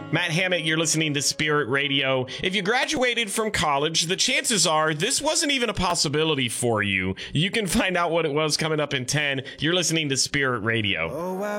Matt Hammett, you're listening to Spirit Radio. If you graduated from college, the chances are this wasn't even a possibility for you. You can find out what it was coming up in 10. You're listening to Spirit Radio.